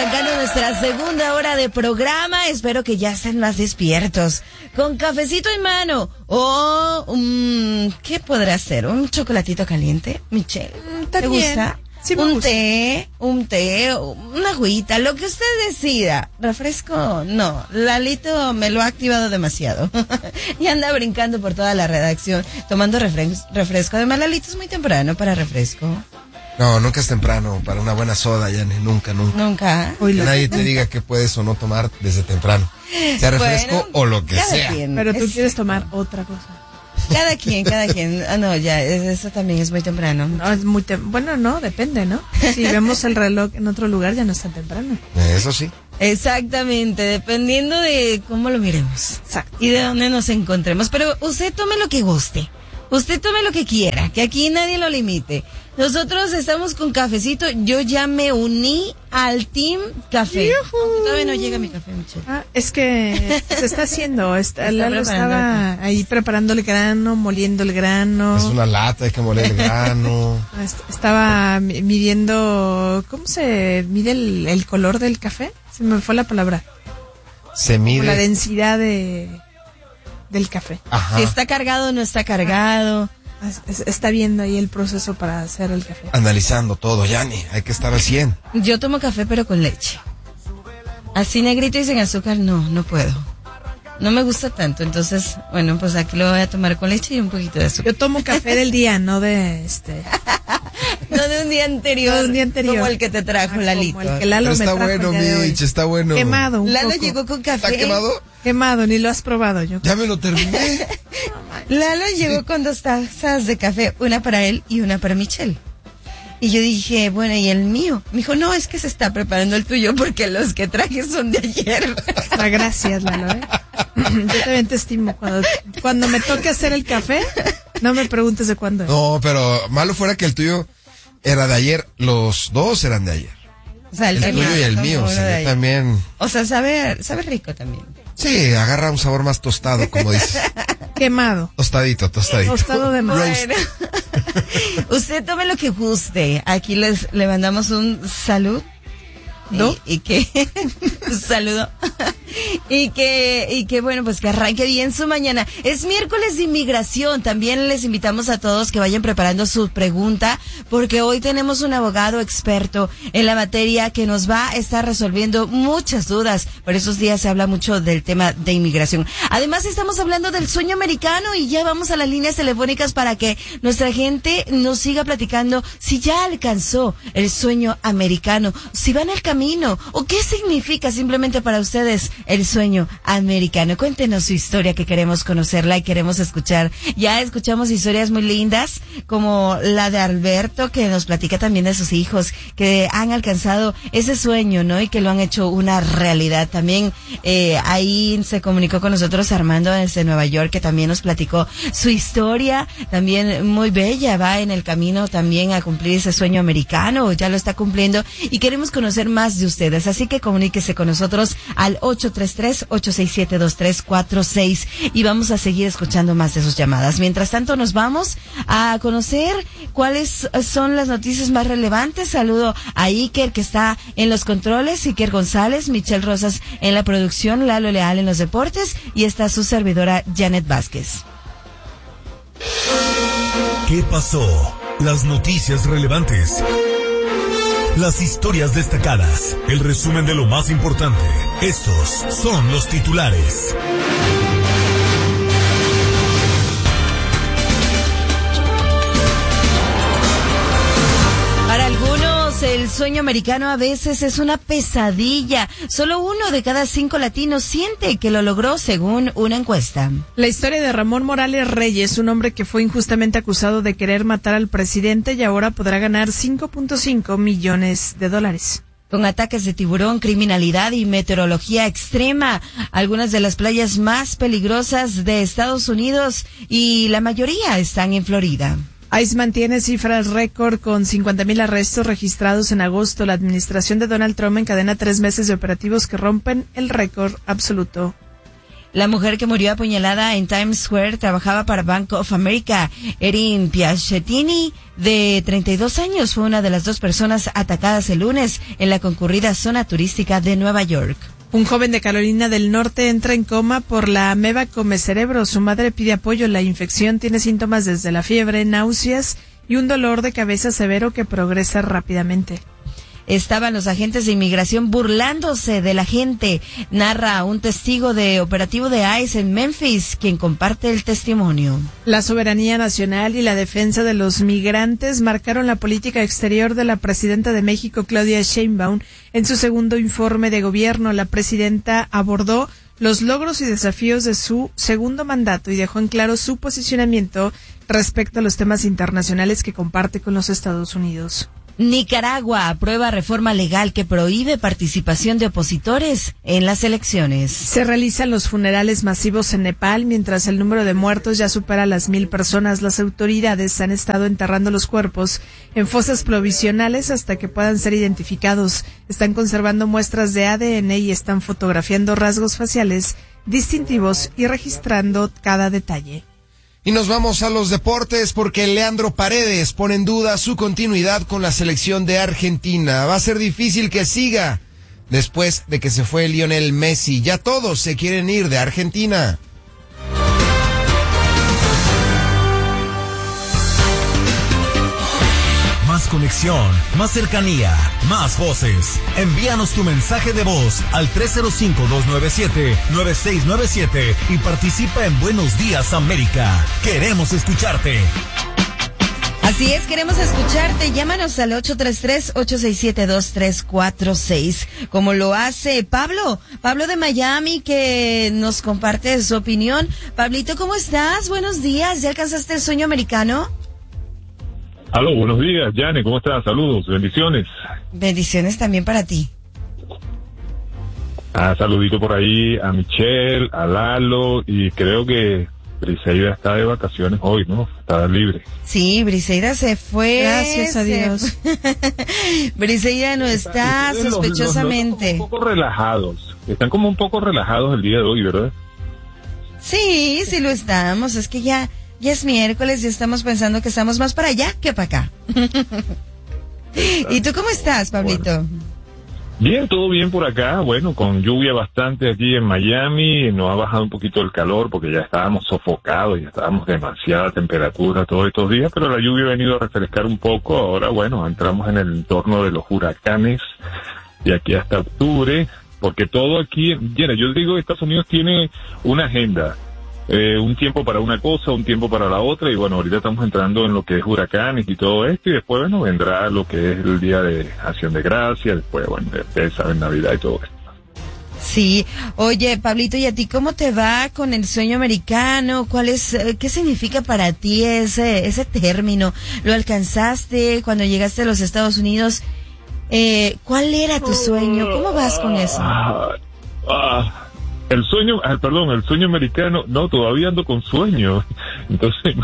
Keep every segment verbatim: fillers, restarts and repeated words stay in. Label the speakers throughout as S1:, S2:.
S1: arrancando nuestra segunda hora de programa. Espero que ya estén más despiertos. Con cafecito en mano. O, um, ¿qué podrá ser? ¿Un chocolatito caliente, Michelle?
S2: Mm,
S1: ¿Te gusta?
S2: Sí, me
S1: un
S2: gusta.
S1: té, un té, una agüita, lo que usted decida. ¿Refresco? No, Lalito me lo ha activado demasiado. Y anda brincando por toda la redacción, tomando refres- refresco. Además, Lalito es muy temprano para refresco.
S3: No, nunca es temprano para una buena soda, Yanni, nunca, nunca.
S1: Nunca.
S3: Que nadie te diga que puedes o no tomar desde temprano. Sea refresco
S1: Bueno,
S3: o lo que
S1: cada
S3: sea.
S1: quien.
S2: Pero tú
S1: Es-
S2: quieres tomar otra cosa.
S1: Cada quien, cada quien. Ah, no, ya, eso también es muy temprano.
S2: No, es muy tem- bueno, no, depende, ¿no? Si vemos el reloj en otro lugar ya no es tan temprano.
S3: Eso sí.
S1: Exactamente, dependiendo de cómo lo miremos.
S2: Exacto.
S1: Y de dónde nos encontremos. Pero usted tome lo que guste. Usted tome lo que quiera, que aquí nadie lo limite. Nosotros estamos con cafecito. Yo ya me uní al Team Café. Aunque todavía no llega mi café, Michelle.
S2: Ah, es que se está haciendo. Está,
S1: Está
S2: Lalo
S1: preparando
S2: estaba ahí preparando el grano, moliendo el grano.
S3: Es una lata, hay que moler el grano.
S2: Est- Estaba mi- midiendo, ¿cómo se mide el, el color del café? Se me fue la palabra.
S3: Se
S2: O la
S3: mide.
S2: densidad de del café.
S3: Ajá.
S1: Si está cargado o no está cargado.
S2: Es- es- Está viendo ahí el proceso para hacer el café.
S3: Analizando todo, Yanni. Hay que estar al cien.
S1: Yo tomo café pero con leche. Así negrito y sin azúcar, no, no puedo. No me gusta tanto, entonces, bueno, pues aquí lo voy a tomar con leche y un poquito de azúcar.
S2: Yo tomo café del día, no de este.
S1: No de un día anterior.
S2: No de un día anterior.
S1: Como el que te trajo,
S2: Ah,
S1: Lalito.
S2: como el que Lalo
S3: Pero
S2: me
S3: está
S2: trajo
S3: bueno,
S2: el día de hoy.
S3: Mitch, está bueno.
S2: Quemado un
S1: Lalo
S2: poco.
S1: llegó con café.
S3: ¿Está quemado?
S2: Quemado, ni lo has probado yo.
S3: Ya me lo terminé.
S1: Lalo llegó con dos tazas de café, una para él y una para Michelle. Y yo dije, bueno, ¿y el mío? Me dijo, no, es que se está preparando el tuyo porque los que traje son de ayer.
S2: Ah, gracias, Lalo, ¿eh? Yo también te estimo. Cuando, cuando me toque hacer el café, no me preguntes de cuándo es.
S3: No, pero malo fuera que el tuyo era de ayer. Los dos eran de ayer.
S1: O sea,
S3: El
S1: que
S3: tuyo
S1: me
S3: y el
S1: tomó
S3: mío. O
S1: uno de
S3: sea, yo
S1: ayer.
S3: también.
S1: O sea, sabe, sabe rico también.
S3: Sí, agarra un sabor más tostado, como dices.
S2: Quemado.
S3: Tostadito, tostadito.
S2: Tostado de más.
S1: Bueno, usted tome lo que guste. Aquí les le mandamos un salud.
S2: ¿No?
S1: Y, y que un saludo y que y que bueno, pues que arranque bien su mañana. Es miércoles de inmigración. También les invitamos a todos que vayan preparando su pregunta, porque hoy tenemos un abogado experto en la materia que nos va a estar resolviendo muchas dudas. Por esos días se habla mucho del tema de inmigración. Además, estamos hablando del sueño americano y ya vamos a las líneas telefónicas para que nuestra gente nos siga platicando si ya alcanzó el sueño americano, si van al camino, o qué significa simplemente para ustedes el sueño americano. Cuéntenos su historia, que queremos conocerla y queremos escuchar. Ya escuchamos historias muy lindas, como la de Alberto, que nos platica también de sus hijos, que han alcanzado ese sueño, ¿no? Y que lo han hecho una realidad. También eh, ahí se comunicó con nosotros Armando desde Nueva York, que también nos platicó su historia, también muy bella, va en el camino también a cumplir ese sueño americano, ya lo está cumpliendo, y queremos conocer más de ustedes, así que comuníquese con nosotros al ocho tres tres, ocho seis siete, dos tres cuatro seis y vamos a seguir escuchando más de sus llamadas. Mientras tanto, nos vamos a conocer cuáles son las noticias más relevantes. Saludo a Iker, que está en los controles, Iker González, Michelle Rosas en la producción, Lalo Leal en los deportes, y está su servidora Janet Vázquez.
S4: ¿Qué pasó? Las noticias relevantes. Las historias destacadas, el resumen de lo más importante. Estos son los titulares.
S1: Para algunos, el sueño americano a veces es una pesadilla. Solo uno de cada cinco latinos siente que lo logró, según una encuesta.
S2: La historia de Ramón Morales Reyes, un hombre que fue injustamente acusado de querer matar al presidente y ahora podrá ganar cinco punto cinco millones de dólares.
S1: Con ataques de tiburón, criminalidad y meteorología extrema, algunas de las playas más peligrosas de Estados Unidos, y la mayoría están en Florida.
S2: ICE mantiene cifras récord con cincuenta mil arrestos registrados en agosto. La administración de Donald Trump encadena tres meses de operativos que rompen el récord absoluto.
S1: La mujer que murió apuñalada en Times Square trabajaba para Bank of America. Erin Piacettini, de treinta y dos años, fue una de las dos personas atacadas el lunes en la concurrida zona turística de Nueva York.
S2: Un joven de Carolina del Norte entra en coma por la ameba come cerebro. Su madre pide apoyo. La infección tiene síntomas desde la fiebre, náuseas y un dolor de cabeza severo que progresa rápidamente.
S1: Estaban los agentes de inmigración burlándose de la gente, narra un testigo de operativo de ICE en Memphis, quien comparte el testimonio.
S2: La soberanía nacional y la defensa de los migrantes marcaron la política exterior de la presidenta de México, Claudia Sheinbaum. En su segundo informe de gobierno, la presidenta abordó los logros y desafíos de su segundo mandato y dejó en claro su posicionamiento respecto a los temas internacionales que comparte con los Estados Unidos.
S1: Nicaragua aprueba reforma legal que prohíbe participación de opositores en las elecciones.
S2: Se realizan los funerales masivos en Nepal, mientras el número de muertos ya supera las mil personas. Las autoridades han estado enterrando los cuerpos en fosas provisionales hasta que puedan ser identificados. Están conservando muestras de A D N y están fotografiando rasgos faciales distintivos y registrando cada detalle.
S3: Y nos vamos a los deportes porque Leandro Paredes pone en duda su continuidad con la selección de Argentina. Va a ser difícil que siga después de que se fue Lionel Messi. Ya todos se quieren ir de Argentina.
S4: Más conexión, más cercanía, más voces. Envíanos tu mensaje de voz al tres cero cinco, dos nueve siete, nueve seis nueve siete y participa en Buenos Días América. Queremos escucharte.
S1: Así es, queremos escucharte. Llámanos al ocho tres tres, ocho seis siete, dos tres cuatro seis, como lo hace Pablo, Pablo de Miami, que nos comparte su opinión. Pablito, ¿cómo estás? Buenos días. ¿Ya alcanzaste el sueño americano?
S5: Aló, buenos días, Yane, ¿cómo estás? Saludos, bendiciones.
S1: Bendiciones también para ti.
S5: Ah, saludito por ahí a Michelle, a Lalo, y creo que Briseida está de vacaciones hoy, ¿no? Está libre.
S1: Sí, Briseida se fue.
S2: Gracias a Dios.
S1: Briseida no está,
S5: Los- los-
S1: sospechosamente.
S5: los noto como un poco relajados, están como un poco relajados el día de hoy, ¿verdad?
S1: Sí, sí lo estamos. Es que ya, ya es miércoles y estamos pensando que estamos más para allá que para acá. ¿Y tú cómo estás, Pablito?
S5: Bien, todo bien por acá, bueno, con lluvia bastante aquí en Miami, nos ha bajado un poquito el calor porque ya estábamos sofocados, ya estábamos demasiada temperatura todos estos días, pero la lluvia ha venido a refrescar un poco. Ahora, bueno, entramos en el entorno de los huracanes de aquí hasta octubre, porque todo aquí, mira, yo digo que Estados Unidos tiene una agenda. Eh, un tiempo para una cosa, un tiempo para la otra, y bueno, ahorita estamos entrando en lo que es huracanes y todo esto, y después, bueno, vendrá lo que es el Día de Acción de Gracias, después, bueno, ustedes saben, Navidad y todo esto.
S1: Sí. Oye, Pablito, ¿y a ti cómo te va con el sueño americano? ¿Cuál es, eh, qué significa para ti ese, ese término? ¿Lo alcanzaste cuando llegaste a los Estados Unidos? Eh, ¿cuál era tu sueño? ¿Cómo vas con eso?
S5: Ah, ah, el sueño, ah, perdón, el sueño americano, no, todavía ando con sueño. Entonces,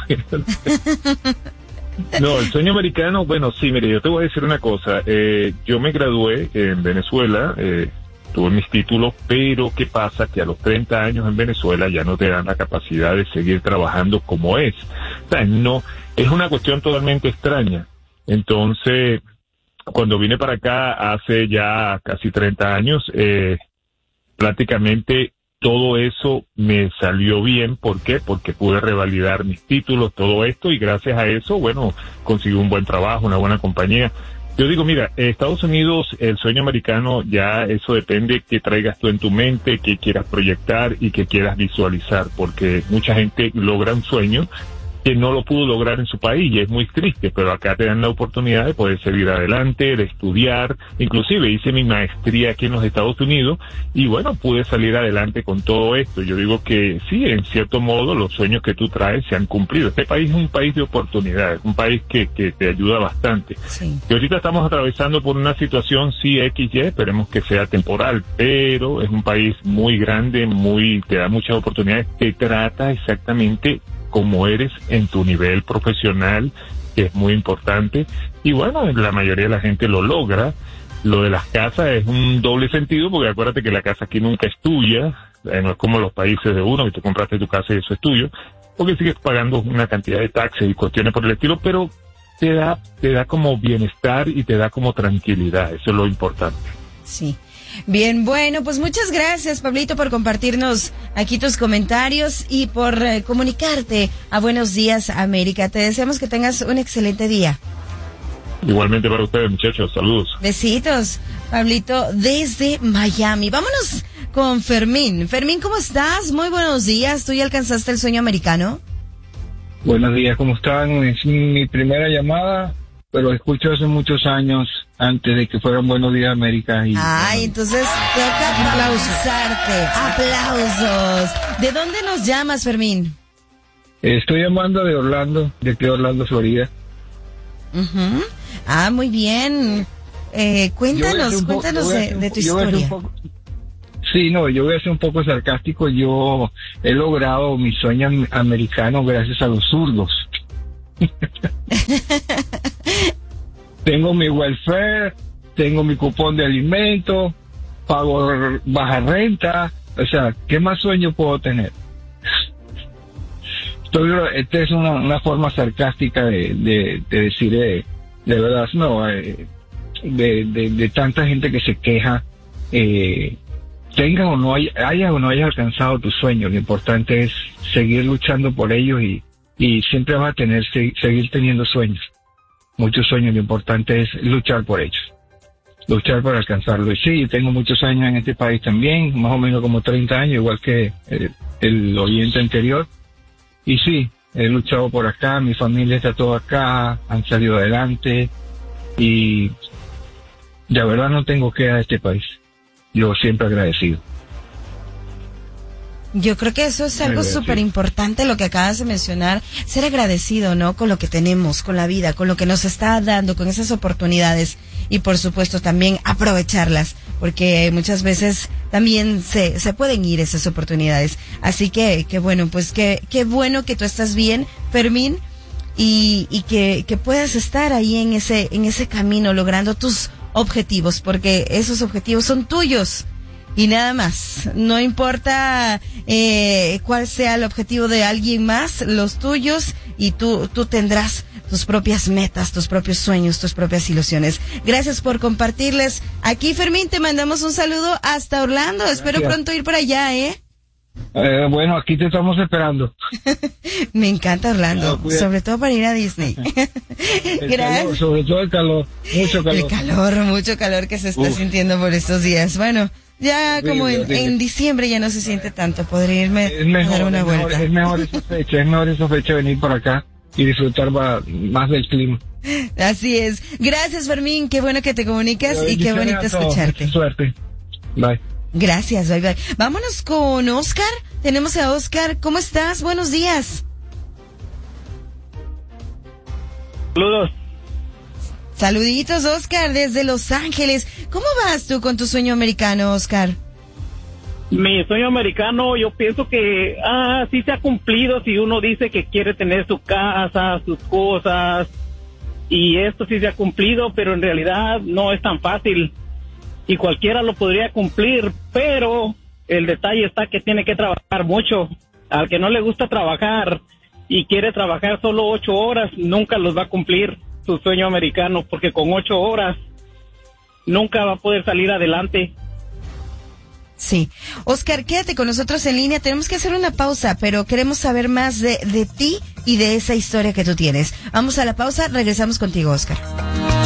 S5: no, el sueño americano, bueno, sí, mire, yo te voy a decir una cosa. Eh, yo me gradué en Venezuela, eh, tuve mis títulos, pero ¿qué pasa? Que a los treinta años en Venezuela ya no te dan la capacidad de seguir trabajando como es. O sea, no, es una cuestión totalmente extraña. Entonces, cuando vine para acá hace ya casi treinta años, eh, prácticamente todo eso me salió bien. ¿Por qué? Porque pude revalidar mis títulos, todo esto, y gracias a eso, bueno, conseguí un buen trabajo, una buena compañía. Yo digo, mira, Estados Unidos, el sueño americano, ya eso depende que traigas tú en tu mente, que quieras proyectar y que quieras visualizar, porque mucha gente logra un sueño que no lo pudo lograr en su país, y es muy triste, pero acá te dan la oportunidad de poder seguir adelante, de estudiar. Inclusive hice mi maestría aquí en los Estados Unidos y bueno, pude salir adelante con todo esto. Yo digo que sí, en cierto modo los sueños que tú traes se han cumplido. Este país es un país de oportunidades, un país que, que te ayuda bastante.
S1: Sí.
S5: Y ahorita estamos atravesando por una situación, sí, equis ye, esperemos que sea temporal, pero es un país muy grande, muy, te da muchas oportunidades, te trata exactamente como eres en tu nivel profesional, que es muy importante, y bueno, la mayoría de la gente lo logra. Lo de las casas es un doble sentido, porque acuérdate que la casa aquí nunca es tuya, eh, no es como los países de uno, que tú compraste tu casa y eso es tuyo, porque sigues pagando una cantidad de taxes y cuestiones por el estilo, pero te da, te da como bienestar y te da como tranquilidad, eso es lo importante.
S1: Sí. Bien, bueno, pues muchas gracias, Pablito, por compartirnos aquí tus comentarios y por eh, comunicarte a Buenos Días América. Te deseamos que tengas un excelente día.
S5: Igualmente para ustedes, muchachos, saludos.
S1: Besitos, Pablito, desde Miami. Vámonos con Fermín. Fermín, ¿cómo estás? Muy buenos días. ¿Tú ya alcanzaste el sueño americano?
S6: Buenos días, ¿cómo están? Es mi primera llamada, pero escucho hace muchos años, antes de que fueran Buenos Días América. Y,
S1: Ay, entonces toca aplausarte. Aplausos. ¿De dónde nos llamas, Fermín?
S6: Estoy llamando de Orlando, de aquí de Orlando, Florida.
S1: Uh-huh. Ah, muy bien. Eh, cuéntanos,
S6: po-
S1: cuéntanos de,
S6: un,
S1: de tu
S6: yo voy a ser
S1: historia.
S6: un poco, sí, no, yo voy a ser un poco sarcástico. Yo he logrado mi sueño am- americano gracias a los zurdos. Tengo mi welfare, tengo mi cupón de alimento, pago r- baja renta. O sea, ¿qué más sueño puedo tener? Estoy, esta es una, una forma sarcástica de, de, de decir, de, de verdad, no, eh, de, de, de tanta gente que se queja, eh, tenga o no haya, haya o no haya alcanzado tus sueños. Lo importante es seguir luchando por ellos y, y siempre vas a tener, se, seguir teniendo sueños, muchos sueños. Lo importante es luchar por ellos, luchar por alcanzarlo. Y sí, tengo muchos años en este país también, más o menos como treinta años, igual que el, el oyente anterior. Y sí, he luchado por acá, mi familia está todo acá, han salido adelante y de verdad no tengo que ir a este país. Yo siempre agradecido.
S1: Yo creo que eso es algo súper importante lo que acabas de mencionar, ser agradecido, ¿no? Con lo que tenemos, con la vida, con lo que nos está dando, con esas oportunidades y por supuesto también aprovecharlas, porque muchas veces también se, se pueden ir esas oportunidades. Así que, que bueno, pues que, qué bueno que tú estás bien, Fermín, y, y que, que puedas estar ahí en ese, en ese camino logrando tus objetivos, porque esos objetivos son tuyos. Y nada más, no importa eh, cuál sea el objetivo de alguien más, los tuyos, y tú, tú tendrás tus propias metas, tus propios sueños, tus propias ilusiones. Gracias por compartirles. Aquí, Fermín, te mandamos un saludo hasta Orlando.
S6: Gracias.
S1: Espero pronto ir por allá, ¿eh?
S6: Eh, bueno, aquí te estamos esperando.
S1: Me encanta Orlando,
S6: No,
S1: sobre todo para ir a Disney.
S6: El calor, sobre todo el calor, mucho calor.
S1: El calor, mucho calor que se está
S6: Uf.
S1: sintiendo por estos días. Bueno, ya
S6: Horrible,
S1: como en,
S6: horrible.
S1: en diciembre ya no se siente tanto. Podría irme
S6: Es mejor,
S1: a dar una
S6: es mejor,
S1: vuelta.
S6: es mejor esa fecha, es mejor esa fecha venir por acá y disfrutar va- más del clima.
S1: Así es. Gracias, Fermín. Qué bueno que te comunicas y qué
S6: Bendiciones
S1: bonito
S6: a todos.
S1: escucharte.
S6: Mucha suerte. Bye.
S1: Gracias, bye bye. Vámonos con Oscar. Tenemos a Oscar. ¿Cómo estás? Buenos días.
S7: Saludos.
S1: Saluditos, Oscar, desde Los Ángeles. ¿Cómo vas tú con tu sueño americano, Oscar?
S7: Mi sueño americano, yo pienso que ah, sí se ha cumplido si uno dice que quiere tener su casa, sus cosas, y esto sí se ha cumplido, pero en realidad no es tan fácil y cualquiera lo podría cumplir, pero el detalle está que tiene que trabajar mucho. Al que no le gusta trabajar y quiere trabajar solo ocho horas, nunca los va a cumplir su sueño americano, porque con ocho horas nunca va a poder salir adelante.
S1: Sí. Oscar, quédate con nosotros en línea. Tenemos que hacer una pausa, pero queremos saber más de, de ti y de esa historia que tú tienes. Vamos a la pausa, regresamos contigo, Oscar.